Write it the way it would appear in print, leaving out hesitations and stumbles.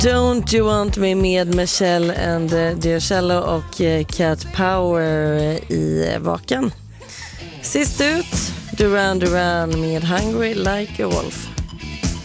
Don't You Want Me med Michelle and Giorgello och Cat Power i Vaken. Sist ut, Duran Duran med Hungry Like a Wolf.